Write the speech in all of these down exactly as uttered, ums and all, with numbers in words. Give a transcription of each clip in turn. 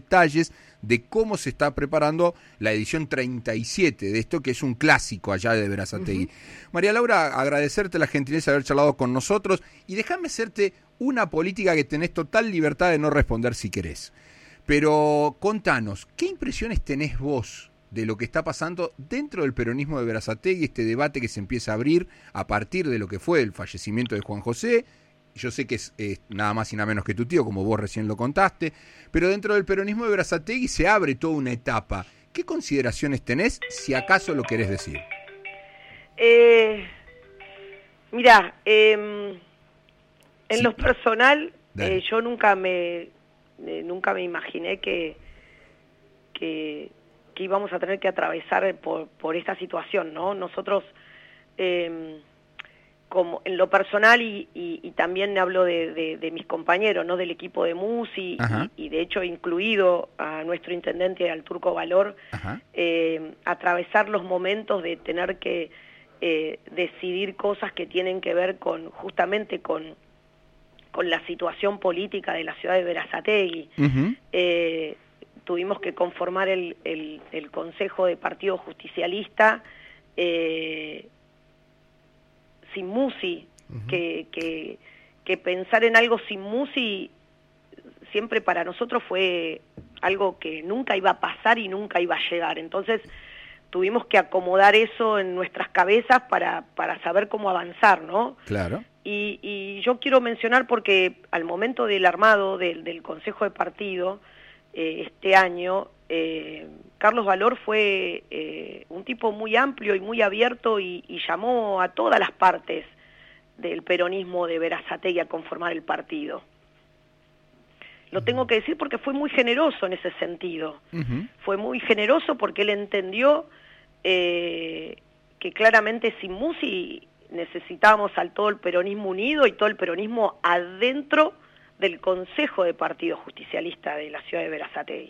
detalles de cómo se está preparando la edición treinta y siete de esto, que es un clásico allá de Berazategui. Uh-huh. María Laura, agradecerte la gentileza de haber charlado con nosotros y déjame hacerte una política que tenés total libertad de no responder si querés. Pero contanos, ¿qué impresiones tenés vos de lo que está pasando dentro del peronismo de Berazategui, este debate que se empieza a abrir a partir de lo que fue el fallecimiento de Juan José? Yo sé que es eh, nada más y nada menos que tu tío, como vos recién lo contaste, pero dentro del peronismo de Berazategui se abre toda una etapa. ¿Qué consideraciones tenés, si acaso lo querés decir? Eh, mirá, eh, en sí. lo personal, eh, yo nunca me eh, nunca me imaginé que, que, que íbamos a tener que atravesar por, por esta situación, ¿no? Nosotros... Eh, como en lo personal y, y, y también hablo de, de, de mis compañeros, ¿no? Del equipo de Musi y, y de hecho incluido a nuestro intendente, al Turco Valor, eh, atravesar los momentos de tener que eh, decidir cosas que tienen que ver con justamente con, con la situación política de la ciudad de Berazategui. Uh-huh. eh, tuvimos que conformar el, el, el Consejo de Partido Justicialista eh, sin Musi, uh-huh. que, que, que pensar en algo sin Musi siempre para nosotros fue algo que nunca iba a pasar y nunca iba a llegar. Entonces tuvimos que acomodar eso en nuestras cabezas para, para saber cómo avanzar, ¿no? Claro. Y, y yo quiero mencionar porque al momento del armado del, del Consejo de Partido, eh, este año, eh, Carlos Valor fue eh, un tipo muy amplio y muy abierto y, y llamó a todas las partes del peronismo de Berazategui a conformar el partido. Lo tengo que decir porque fue muy generoso en ese sentido. Uh-huh. Fue muy generoso porque él entendió eh, que claramente sin Musi necesitábamos al todo el peronismo unido y todo el peronismo adentro del Consejo de Partido Justicialista de la ciudad de Berazategui.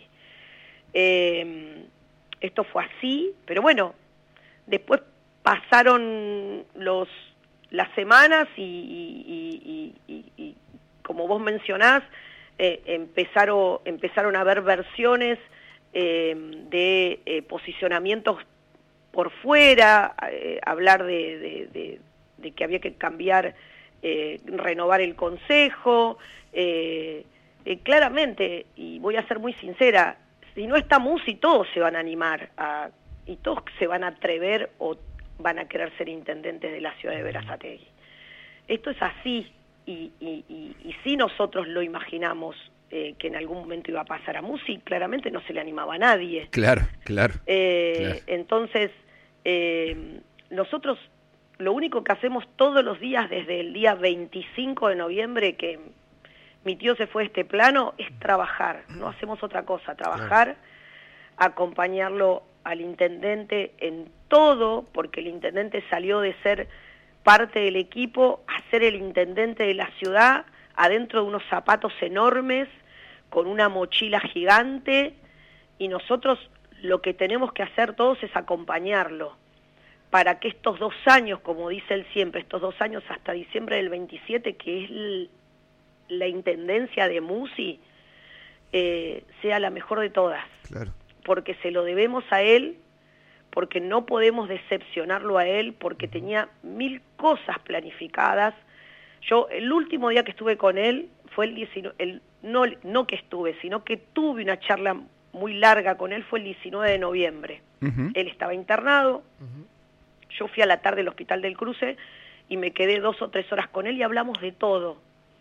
Eh, esto fue así, pero bueno, después pasaron los las semanas y, y, y, y, y como vos mencionás, eh, empezaron, empezaron a haber versiones eh, de eh, posicionamientos por fuera, eh, hablar de, de, de, de que había que cambiar, eh, renovar el Consejo, eh, eh, claramente, y voy a ser muy sincera, si no está Musi, todos se van a animar a, y todos se van a atrever o van a querer ser intendentes de la ciudad de Berazategui. Esto es así, y, y, y, y si nosotros lo imaginamos eh, que en algún momento iba a pasar a Musi, claramente no se le animaba a nadie. Claro, claro. Eh, claro. Entonces, eh, nosotros lo único que hacemos todos los días desde el día veinticinco de noviembre, que mi tío se fue a este plano, es trabajar, no hacemos otra cosa, trabajar, claro. Acompañarlo al intendente en todo, porque el intendente salió de ser parte del equipo a ser el intendente de la ciudad, adentro de unos zapatos enormes, con una mochila gigante, y nosotros lo que tenemos que hacer todos es acompañarlo, para que estos dos años, como dice él siempre, estos dos años hasta diciembre del veintisiete, que es el, la intendencia de Musi, eh, sea la mejor de todas. Claro. Porque se lo debemos a él, porque no podemos decepcionarlo a él, porque tenía mil cosas planificadas. Yo, el último día que estuve con él, fue el diecinueve, el, no, no que estuve, sino que tuve una charla muy larga con él, fue el diecinueve de noviembre. Uh-huh. Él estaba internado, uh-huh. Yo fui a la tarde al Hospital del Cruce y me quedé dos o tres horas con él y hablamos de todo.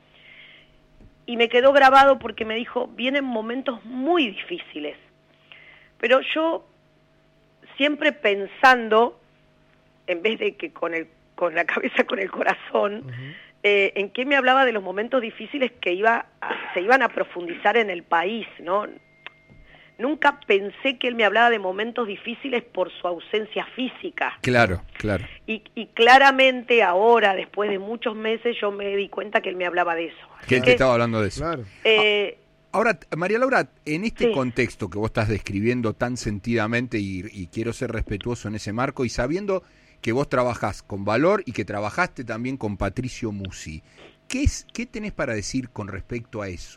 Y me quedó grabado porque me dijo, vienen momentos muy difíciles. Pero yo, siempre pensando, en vez de que con el con la cabeza, con el corazón, uh-huh. eh, en qué me hablaba de los momentos difíciles que iba a, se iban a profundizar en el país, ¿no? Nunca pensé que él me hablaba de momentos difíciles por su ausencia física. Claro, claro. Y, y claramente ahora, después de muchos meses, yo me di cuenta que él me hablaba de eso. Que él te estaba hablando de eso. Claro. Eh, Ahora, María Laura, en este sí. contexto que vos estás describiendo tan sentidamente, y, y quiero ser respetuoso en ese marco, y sabiendo que vos trabajás con Valor y que trabajaste también con Patricio Musi, ¿qué, es, qué tenés para decir con respecto a eso?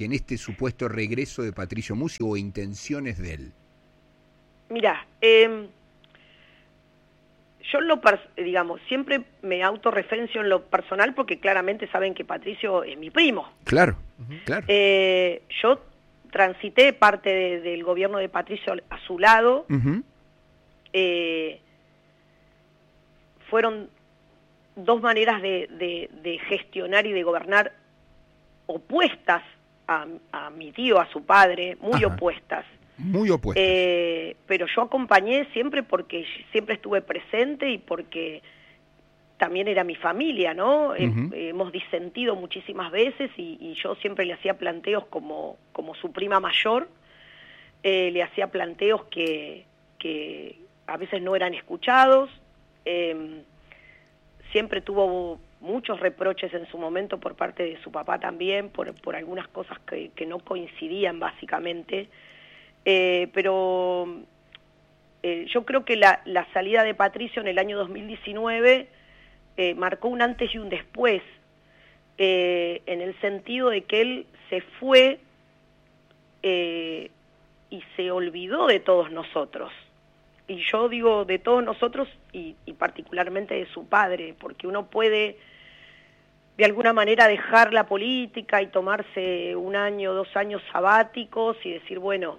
que en este supuesto regreso de Patricio Musi o intenciones de él? Mirá, eh, yo en lo, digamos, siempre me autorreferencio en lo personal porque claramente saben que Patricio es mi primo. Claro, uh-huh. claro. Eh, yo transité parte de, del gobierno de Patricio a su lado. Uh-huh. eh, fueron dos maneras de, de, de gestionar y de gobernar opuestas a, a mi tío, a su padre, muy Ajá. opuestas. Muy opuestas. Eh, pero yo acompañé siempre porque siempre estuve presente y porque también era mi familia, ¿no? Uh-huh. Eh, hemos disentido muchísimas veces y, y yo siempre le hacía planteos como, como su prima mayor, eh, le hacía planteos que, que a veces no eran escuchados, eh, siempre tuvo muchos reproches en su momento por parte de su papá también, por, por algunas cosas que, que no coincidían básicamente. Eh, pero eh, yo creo que la, la salida de Patricio en el año dos mil diecinueve eh, marcó un antes y un después, eh, en el sentido de que él se fue eh, y se olvidó de todos nosotros. Y yo digo de todos nosotros y, y particularmente de su padre, porque uno puede de alguna manera dejar la política y tomarse un año, dos años sabáticos y decir, bueno,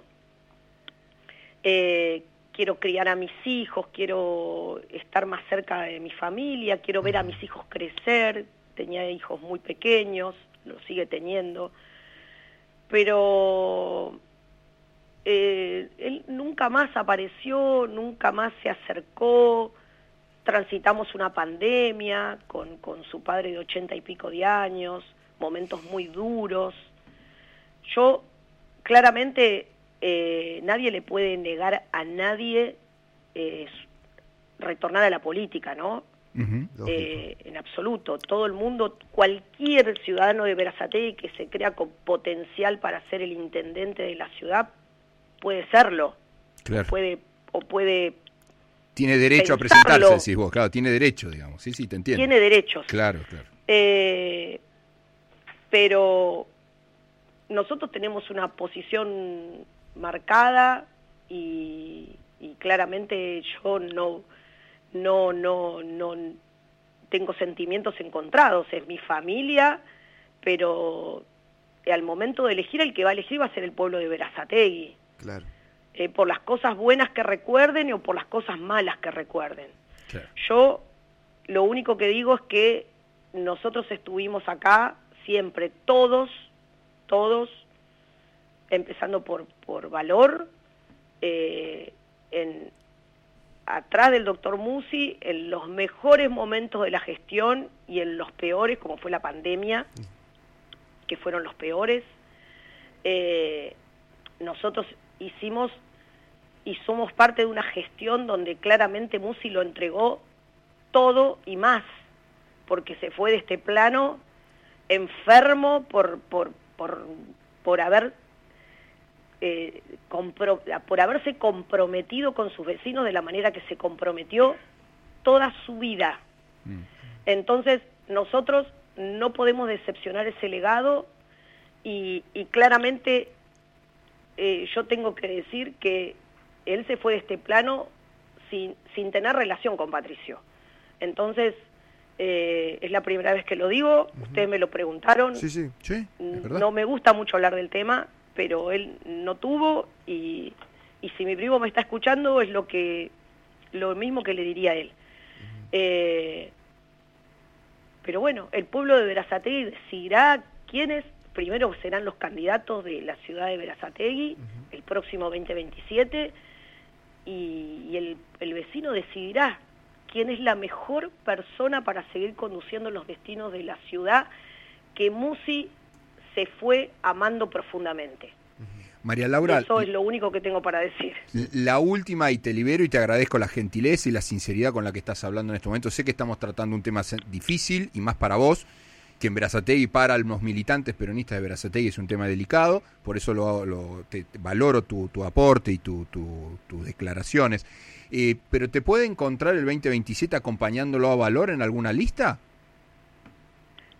Eh, quiero criar a mis hijos, quiero estar más cerca de mi familia, quiero ver a mis hijos crecer. Tenía hijos muy pequeños, lo sigue teniendo, pero eh, él nunca más apareció, nunca más se acercó. Transitamos una pandemia con, con su padre de ochenta y pico de años, momentos muy duros. Yo claramente Eh, nadie le puede negar a nadie eh, retornar a la política, ¿no? Uh-huh. Eh, en absoluto. Todo el mundo, cualquier ciudadano de Berazategui que se crea con potencial para ser el intendente de la ciudad, puede serlo. Claro. O puede, o puede tiene derecho pensarlo. A presentarse, decís vos, claro, tiene derecho, digamos. Sí, sí, te entiendo. Tiene derechos. Claro, claro. Eh, pero nosotros tenemos una posición marcada y, y claramente yo no no no no tengo sentimientos encontrados, es mi familia, pero al momento de elegir el que va a elegir va a ser el pueblo de Berazategui. Claro. Eh, por las cosas buenas que recuerden o por las cosas malas que recuerden. Claro. Yo lo único que digo es que nosotros estuvimos acá siempre, todos, todos empezando por, por Valor, eh, en, atrás del doctor Musi, en los mejores momentos de la gestión y en los peores, como fue la pandemia, que fueron los peores. Eh, nosotros hicimos y somos parte de una gestión donde claramente Musi lo entregó todo y más, porque se fue de este plano enfermo por, por, por, por haber Eh, compro, por haberse comprometido con sus vecinos de la manera que se comprometió toda su vida. Mm. Entonces, nosotros no podemos decepcionar ese legado y, y claramente eh, yo tengo que decir que él se fue de este plano sin, sin tener relación con Patricio. Entonces, eh, es la primera vez que lo digo, uh-huh. Ustedes me lo preguntaron. Sí, sí, sí, es verdad. No me gusta mucho hablar del tema, pero él no tuvo y, y si mi primo me está escuchando es lo que lo mismo que le diría a él. Uh-huh. Eh, pero bueno, el pueblo de Berazategui decidirá quiénes primero serán los candidatos de la ciudad de Berazategui uh-huh. el próximo veinte veintisiete y, y el, el vecino decidirá quién es la mejor persona para seguir conduciendo los destinos de la ciudad que Musi se fue amando profundamente. María Laura, eso es lo único que tengo para decir. La última, y te libero y te agradezco la gentileza y la sinceridad con la que estás hablando en este momento. Sé que estamos tratando un tema difícil y más para vos, que en Berazategui para los militantes peronistas de Berazategui es un tema delicado, por eso lo, lo te, te valoro tu, tu aporte y tu, tu, tus declaraciones. Eh, ¿Pero te puede encontrar el veinte veintisiete acompañándolo a Valor en alguna lista?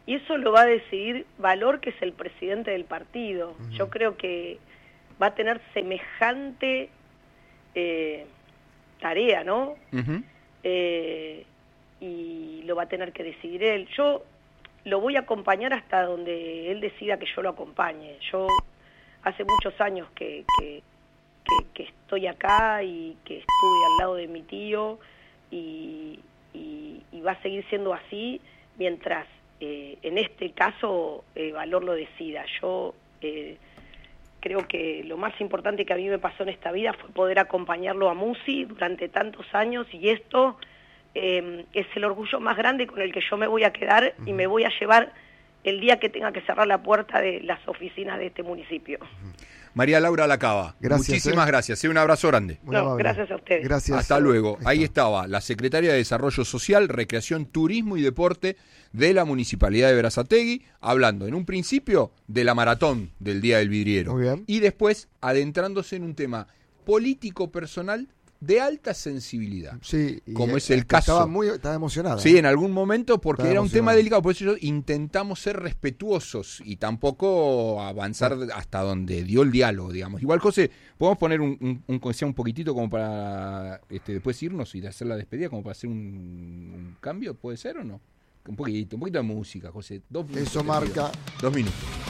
y eso lo va a decidir Valor, que es el presidente del partido. Uh-huh. Yo creo que va a tener semejante eh, tarea, ¿no? Uh-huh. Eh, y lo va a tener que decidir él. Yo lo voy a acompañar hasta donde él decida que yo lo acompañe. Yo hace muchos años que, que, que, que estoy acá y que estuve al lado de mi tío y, y, y va a seguir siendo así mientras eh, en este caso eh, Valor lo decida. Yo eh, creo que lo más importante que a mí me pasó en esta vida fue poder acompañarlo a Musi durante tantos años, y esto eh, es el orgullo más grande con el que yo me voy a quedar y me voy a llevar el día que tenga que cerrar la puerta de las oficinas de este municipio. María Laura Lacaba, gracias, muchísimas eh. gracias, ¿eh? Un abrazo grande. No, gracias a ustedes. Gracias. Hasta luego. Ahí, Ahí estaba la secretaria de Desarrollo Social, Recreación, Turismo y Deporte de la Municipalidad de Berazategui, hablando en un principio de la maratón del Día del Vidriero. Muy bien. Y después adentrándose en un tema político personal de alta sensibilidad, sí, como es el caso. Estaba muy, estaba emocionada. Sí, en algún momento, porque estaba era un emocionada. tema delicado, por eso intentamos ser respetuosos y tampoco avanzar hasta donde dio el diálogo, digamos. Igual, José, podemos poner un, un, un, un poquitito como para este, después irnos y hacer la despedida, como para hacer un, un cambio, ¿puede ser o no? Un poquito, un poquito de música, José. Dos minutos, eso marca. Dos minutos.